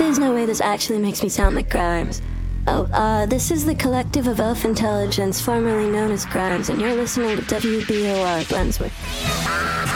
There's no way this actually makes me sound like Grimes. Oh, this is the Collective of Elf Intelligence, formerly known as Grimes, and you're listening to WBOR Glensworth.